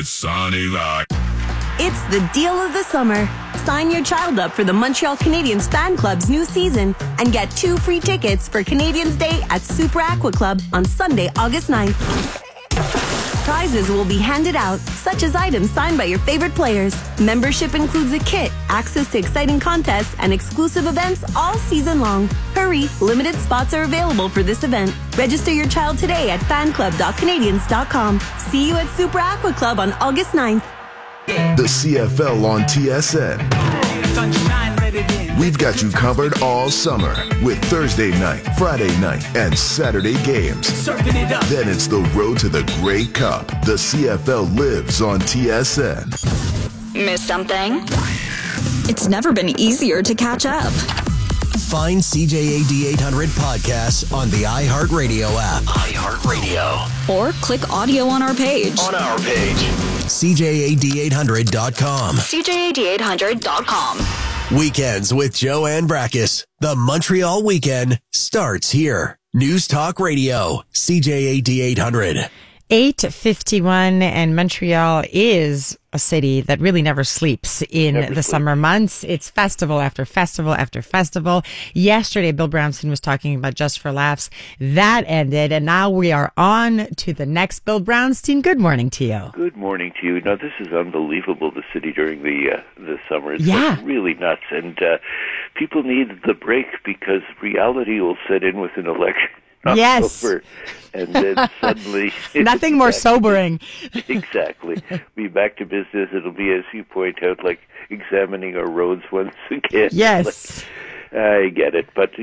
with Sonny Rock. It's the deal of the summer. Sign your child up for the Montreal Canadiens Fan Club's new season and get 2 free tickets for Canadiens Day at Super Aqua Club on Sunday, August 9th. Prizes will be handed out, such as items signed by your favorite players. Membership includes a kit, access to exciting contests, and exclusive events all season long. Hurry, limited spots are available for this event. Register your child today at fanclub.canadiens.com. See you at Super Aqua Club on August 9th. The CFL on TSN. We've got you covered all summer with Thursday night, Friday night, and Saturday games. Then it's the road to the Grey Cup. The CFL lives on TSN. Miss something? It's never been easier to catch up. Find CJAD 800 podcasts on the iHeartRadio app. iHeartRadio. Or click audio on our page. CJAD800.com. CJAD800.com. Weekends with Joanne Brakis. The Montreal Weekend starts here. News Talk Radio. CJAD 800. 8:51, and Montreal is a city that really never sleeps in the summer months. It's festival after festival after festival. Yesterday, Bill Brownson was talking about Just for Laughs. That ended, and now we are on to the next. Bill Brownstein, good morning to you. Good morning to you. Now, this is unbelievable, the city during the summer. It's really nuts, and people need the break because reality will set in with an election. October, and then suddenly nothing more sobering. Exactly. Be back to business. It'll be, as you point out, like examining our roads once again. Yes. I get it. But,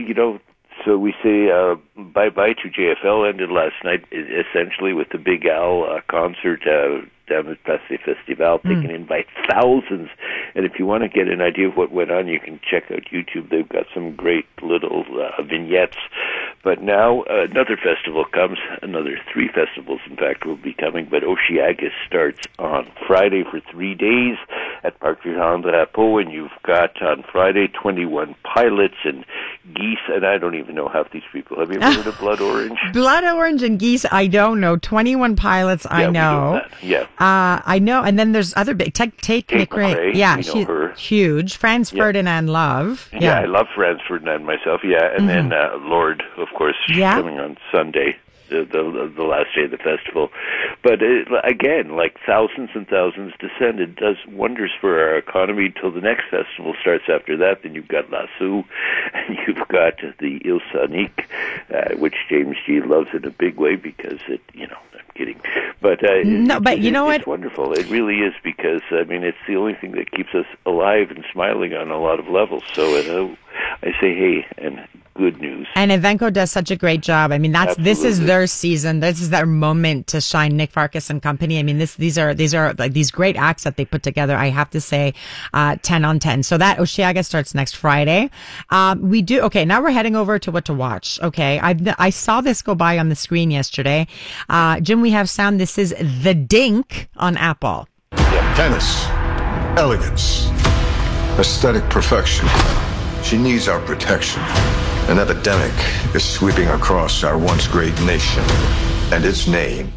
so we say bye-bye to JFL. Ended last night, essentially, with the Big Al concert down at Passé Festival, taken in by thousands. And if you want to get an idea of what went on, you can check out YouTube. They've got some great little vignettes. But now another festival comes. Another 3 festivals, in fact, will be coming. But Osheaga starts on Friday for 3 days at Parc Jean Drapeau. And you've got on Friday 21 Pilots and Geese. And I don't even know half these people. Have you ever heard of Blood Orange? Blood Orange and Geese, I don't know. 21 Pilots, I know. Yeah. I know. And then there's other big. Tate McRae. Yeah, she's huge. Franz Ferdinand Love. Yeah, I love Franz Ferdinand myself. Yeah, and then Lord, of course, coming on Sunday, the last day of the festival. But again, like thousands and thousands descend. It does wonders for our economy until the next festival starts after that. Then you've got Lasso, and you've got the Il Sonique, which James G. loves in a big way because it, I'm kidding. But you know what? It's wonderful. It really is because, it's the only thing that keeps us alive and smiling on a lot of levels. So I say, hey, and good news. And Evenko does such a great job. This is their season. This is their moment to shine. Nick Farkas and company. These are like these great acts that they put together. I have to say, 10 on 10. So that Osheaga starts next Friday. Now we're heading over to what to watch. Okay. I saw this go by on the screen yesterday. Jim, we have sound. This is The Dink on Apple. Tennis, elegance, aesthetic perfection. She needs our protection. An epidemic is sweeping across our once great nation, and its name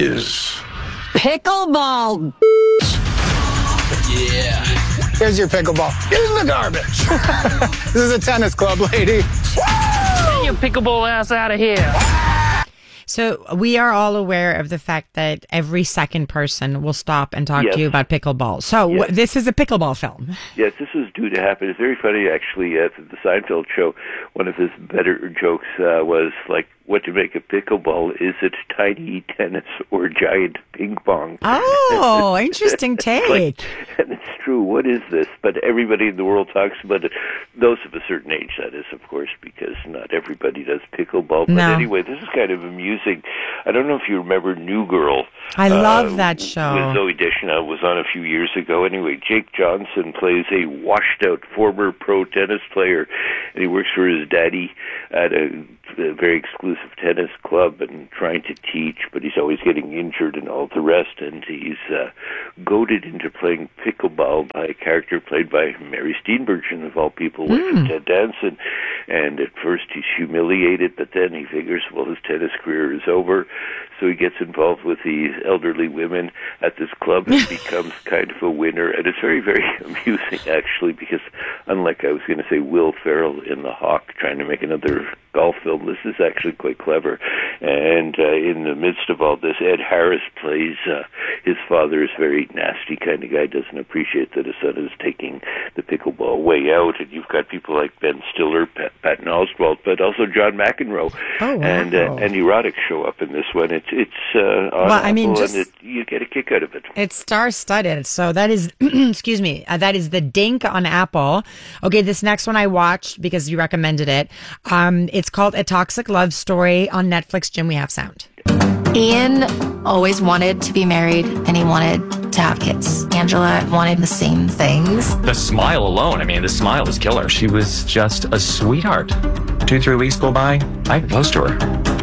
is pickleball. Yeah. Here's your pickleball. Get in the garbage. This is a tennis club, lady. Get your pickleball ass out of here. So we are all aware of the fact that every second person will stop and talk to you about pickleball. So this is a pickleball film. Yes, this is due to happen. It's very funny, actually. At the Seinfeld show, one of his better jokes was like, what to make a pickleball? Is it tiny tennis or giant ping pong? Oh, interesting take. And it's true. What is this? But everybody in the world talks about it. Those of a certain age, that is, of course, because not everybody does pickleball. But anyway, this is kind of amusing. I don't know if you remember New Girl. I love that show. With Zooey Deschanel, was on a few years ago. Anyway, Jake Johnson plays a washed-out former pro tennis player, and he works for his daddy at a very exclusive tennis club and trying to teach, but he's always getting injured and all the rest, and he's goaded into playing pickleball by a character played by Mary Steenburgen, of all people, wife of Ted Danson. And at first he's humiliated, but then he figures, well, his tennis career is over. So he gets involved with these elderly women at this club and becomes kind of a winner. And it's very, very amusing, actually, because unlike I was going to say Will Ferrell in The Hawk trying to make another golf film, this is actually quite clever. And in the midst of all this, Ed Harris plays his father is a very nasty kind of guy, doesn't appreciate that his son is taking the pickleball way out. And you've got people like Ben Stiller, Patton Oswalt, but also John McEnroe and Erotic show up in this one. It's on Apple, and you get a kick out of it. It's star-studded. So that is, excuse me, that is The Dink on Apple. Okay, this next one I watched because you recommended it. It's called A Toxic Love Story on Netflix. Jim, we have sound. Ian always wanted to be married and he wanted to have kids. Angela wanted the same things. The smile alone, I mean, the smile was killer. She was just a sweetheart. 2-3 weeks go by, I proposed to her.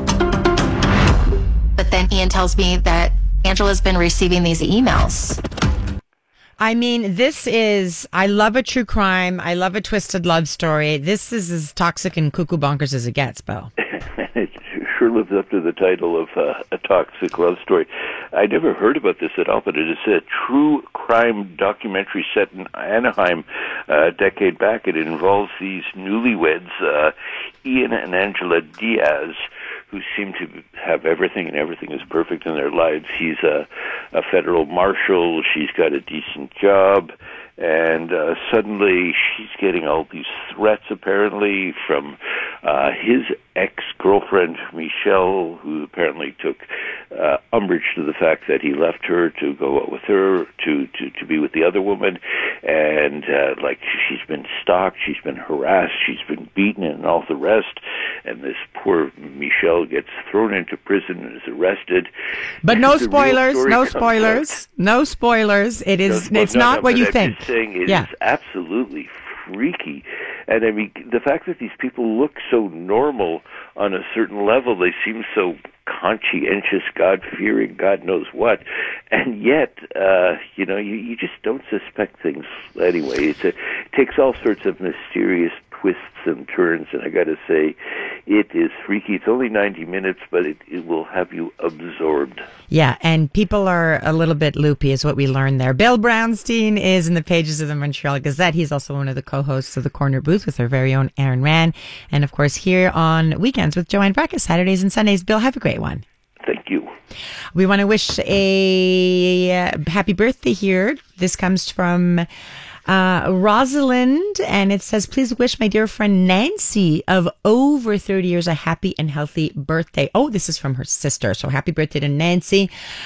But then Ian tells me that Angela's been receiving these emails. I mean, I love a true crime. I love a twisted love story. This is as toxic and cuckoo bonkers as it gets, Bill. It sure lives up to the title of A Toxic Love Story. I never heard about this at all, but it is a true crime documentary set in Anaheim a decade back. It involves these newlyweds, Ian and Angela Diaz, who seem to have everything, and everything is perfect in their lives. He's a federal marshal. She's got a decent job. And suddenly she's getting all these threats, apparently, from his ex-girlfriend, Michelle, who apparently took umbrage to the fact that he left her to go out with her, to be with the other woman. And, she's been stalked, she's been harassed, she's been beaten, and all the rest. And this poor Michelle gets thrown into prison and is arrested. But no spoilers, no spoilers, no spoilers. It's not what you think. Saying it is absolutely freaky. And I mean, the fact that these people look so normal on a certain level, they seem so conscientious, God-fearing, God knows what, and yet, you just don't suspect things anyway. It takes all sorts of mysterious twists and turns, and I got to say, it is freaky. It's only 90 minutes, but it will have you absorbed. Yeah, and people are a little bit loopy is what we learned there. Bill Brownstein is in the pages of the Montreal Gazette. He's also one of the co-hosts of The Corner Booth with our very own Aaron Rand. And, of course, here on Weekends with Joanne Brackus, Saturdays and Sundays. Bill, have a great one. Thank you. We want to wish a happy birthday here. This comes from Rosalind, and it says, please wish my dear friend Nancy of over 30 years a happy and healthy birthday. Oh, this is from her sister. So happy birthday to Nancy.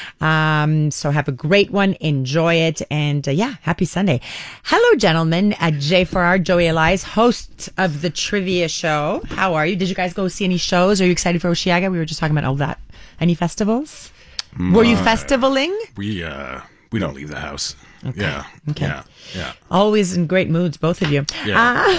So have a great one. Enjoy it. And happy Sunday. Hello, gentlemen. Jay Farrar, Joey Elias, host of the Trivia Show. How are you? Did you guys go see any shows? Are you excited for Osheaga? We were just talking about all that. Any festivals? Were you festivaling? We don't leave the house. Okay. Yeah. Okay. Yeah. Always in great moods, both of you. Yeah.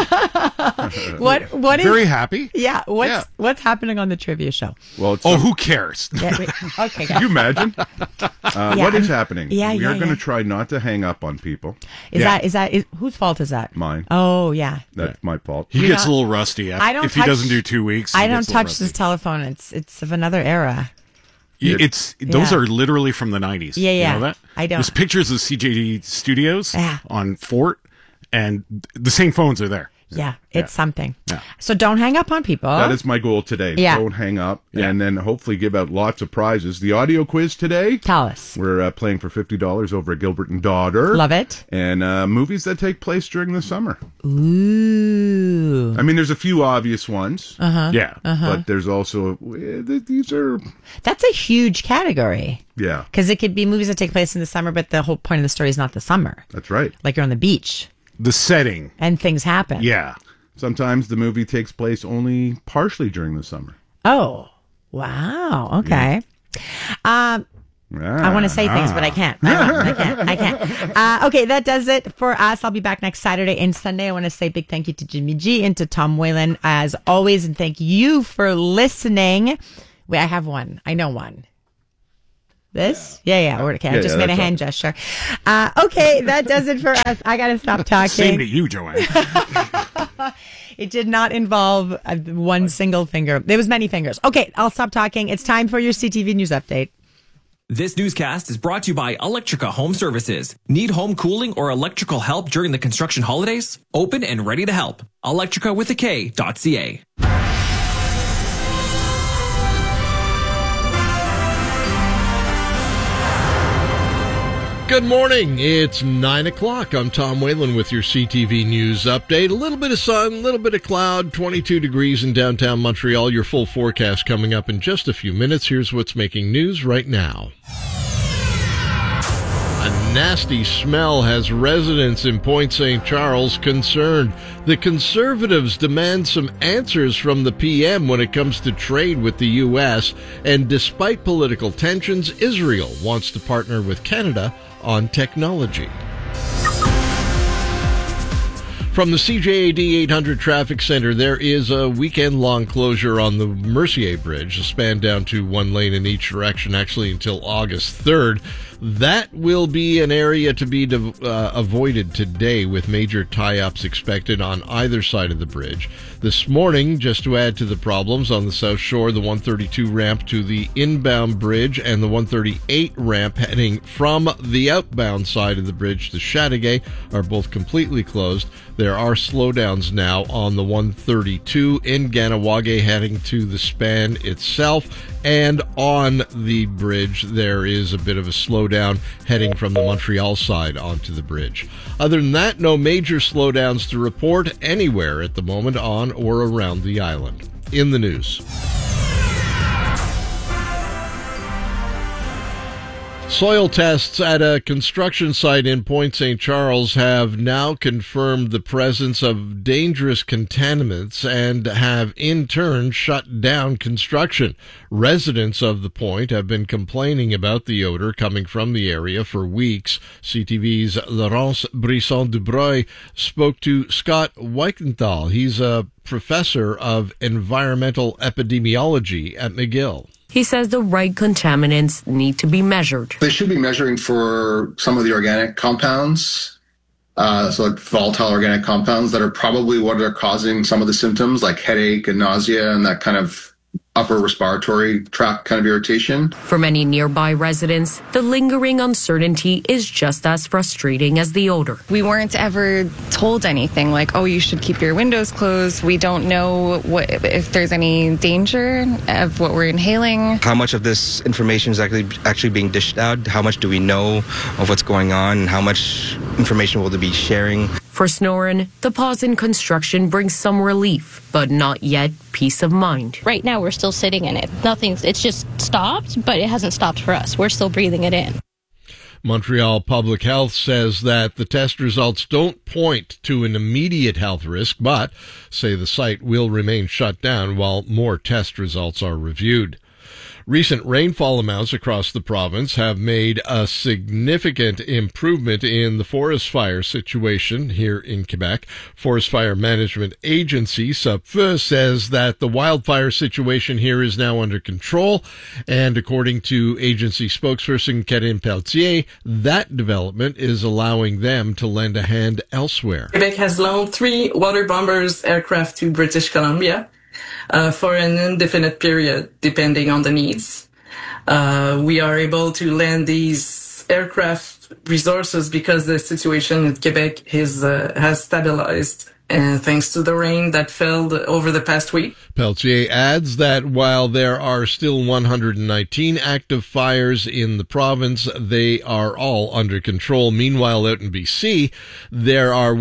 What is very happy? Yeah. What's happening on the Trivia Show? Well, who cares? Yeah, okay. Can you imagine? What is happening? Yeah, we are going to try not to hang up on people. Is whose fault is that? Mine. Oh, yeah. That's my fault. He gets a little rusty if he doesn't do 2 weeks. I don't touch this telephone. It's of another era. Those are literally from the 90s. Yeah. You know that? I don't. There's pictures of CJD Studios on Fort, and the same phones are there. Yeah, it's something. Yeah. So don't hang up on people. That is my goal today. Yeah. Don't hang up, and then hopefully give out lots of prizes. The audio quiz today. Tell us. We're playing for $50 over at Gilbert and Daughter. Love it. And movies that take place during the summer. Ooh. I mean, there's a few obvious ones. Yeah. But there's also, these are... That's a huge category. Yeah. Because it could be movies that take place in the summer, but the whole point of the story is not the summer. That's right. Like you're on the beach. The setting. And things happen. Yeah. Sometimes the movie takes place only partially during the summer. Oh, wow. Okay. I want to say things, but I can't. I can't. Okay, that does it for us. I'll be back next Saturday and Sunday. I want to say big thank you to Jimmy G and to Tom Whalen as always, and thank you for listening. Wait, I have one. I know one. This? Yeah. Okay, I just made a hand gesture. Okay, that does it for us. I got to stop talking. Same to you, Joanne. It did not involve one single finger. There was many fingers. Okay, I'll stop talking. It's time for your CTV News Update. This newscast is brought to you by Electrica Home Services. Need home cooling or electrical help during the construction holidays? Open and ready to help. Electrica.ca. Good morning. It's 9 o'clock. I'm Tom Whalen with your CTV News Update. A little bit of sun, a little bit of cloud, 22 degrees in downtown Montreal. Your full forecast coming up in just a few minutes. Here's what's making news right now. A nasty smell has residents in Point St. Charles concerned. The Conservatives demand some answers from the PM when it comes to trade with the U.S., and despite political tensions, Israel wants to partner with Canada on technology. From the CJAD 800 Traffic Center, there is a weekend-long closure on the Mercier Bridge, a span down to one lane in each direction, actually until August 3rd. That will be an area to be avoided today, with major tie-ups expected on either side of the bridge. This morning, just to add to the problems, on the South Shore, the 132 ramp to the inbound bridge and the 138 ramp heading from the outbound side of the bridge to Chateauguay are both completely closed. There are slowdowns now on the 132 in Ganawage heading to the span itself. And on the bridge, there is a bit of a slowdown heading from the Montreal side onto the bridge. Other than that, no major slowdowns to report anywhere at the moment on or around the island. In the news. Soil tests at a construction site in Point St. Charles have now confirmed the presence of dangerous contaminants and have in turn shut down construction. Residents of the point have been complaining about the odor coming from the area for weeks. CTV's Laurence Brisson-Dubreuil spoke to Scott Weichenthal. He's a professor of environmental epidemiology at McGill. He says the right contaminants need to be measured. They should be measuring for some of the organic compounds, so like volatile organic compounds that are probably what are causing some of the symptoms like headache and nausea and that kind of upper respiratory tract kind of irritation. For many nearby residents, the lingering uncertainty is just as frustrating as the odor. We weren't ever told anything like, oh, you should keep your windows closed. We don't know if there's any danger of what we're inhaling. How much of this information is actually being dished out? How much do we know of what's going on? And how much information will they be sharing? For Snoren, the pause in construction brings some relief, but not yet peace of mind. Right now, we're still sitting in it. It's just stopped, but it hasn't stopped for us. We're still breathing it in. Montreal Public Health says that the test results don't point to an immediate health risk, but say the site will remain shut down while more test results are reviewed. Recent rainfall amounts across the province have made a significant improvement in the forest fire situation here in Quebec. Forest Fire Management Agency, SUPFE, says that the wildfire situation here is now under control. And according to agency spokesperson Karine Pelletier, that development is allowing them to lend a hand elsewhere. Quebec has loaned 3 water bombers aircraft to British Columbia. For an indefinite period, depending on the needs. We are able to lend these aircraft resources because the situation in Quebec has stabilized, thanks to the rain that fell over the past week. Pelletier adds that while there are still 119 active fires in the province, they are all under control. Meanwhile, out in BC, there are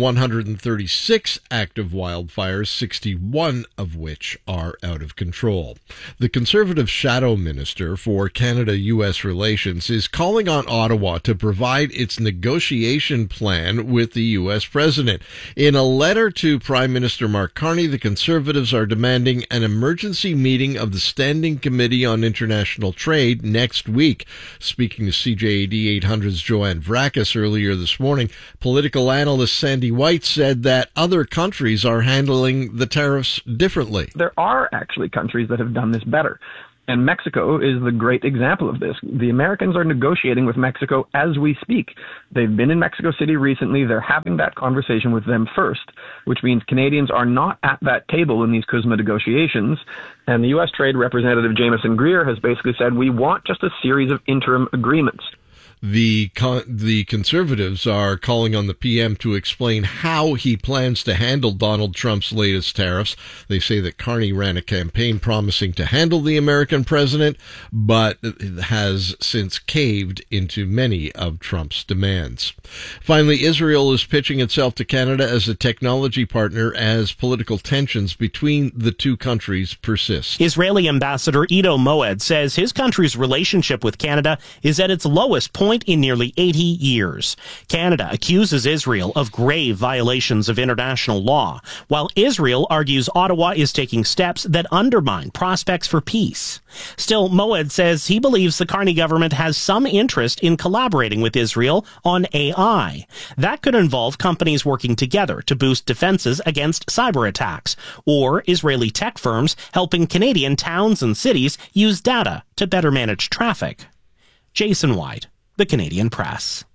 136 active wildfires, 61 of which are out of control. The Conservative shadow minister for Canada-U.S. relations is calling on Ottawa to provide its negotiation plan with the U.S. president. In a letter to Prime Minister Mark Carney, the Conservatives are demanding an emergency meeting of the Standing Committee on International Trade next week. Speaking to CJAD 800's Joanne Vracus earlier this morning, political analyst Sandy White said that other countries are handling the tariffs differently. There are actually countries that have done this better. And Mexico is the great example of this. The Americans are negotiating with Mexico as we speak. They've been in Mexico City recently. They're having that conversation with them first, which means Canadians are not at that table in these CUSMA negotiations. And the U.S. Trade Representative Jameson Greer has basically said, we want just a series of interim agreements. The conservatives are calling on the PM to explain how he plans to handle Donald Trump's latest tariffs. They say that Carney ran a campaign promising to handle the American president, but has since caved into many of Trump's demands. Finally, Israel is pitching itself to Canada as a technology partner as political tensions between the two countries persist. Israeli Ambassador Ido Moed says his country's relationship with Canada is at its lowest point in nearly 80 years. Canada accuses Israel of grave violations of international law, while Israel argues Ottawa is taking steps that undermine prospects for peace. Still, Moed says he believes the Carney government has some interest in collaborating with Israel on AI. That could involve companies working together to boost defenses against cyber attacks, or Israeli tech firms helping Canadian towns and cities use data to better manage traffic. Jason White, The Canadian Press.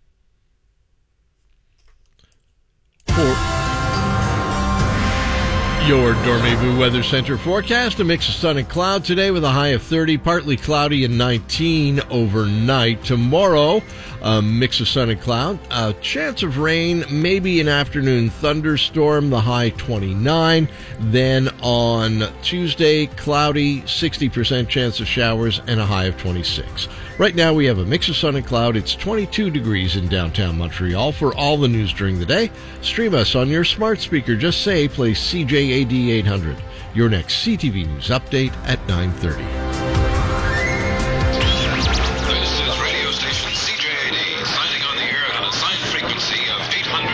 Your Dormez-vous Weather Center forecast, a mix of sun and cloud today with a high of 30, partly cloudy and 19 overnight. Tomorrow, a mix of sun and cloud, a chance of rain, maybe an afternoon thunderstorm, the high 29. Then on Tuesday, cloudy, 60% chance of showers and a high of 26. Right now we have a mix of sun and cloud. It's 22 degrees in downtown Montreal. For all the news during the day, stream us on your smart speaker. Just say play CJAD 800. Your next CTV News update at 9:30.